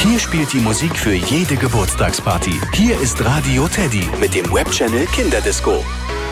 Hier spielt die Musik für jede Geburtstagsparty. Hier ist Radio Teddy mit dem Webchannel Kinderdisco.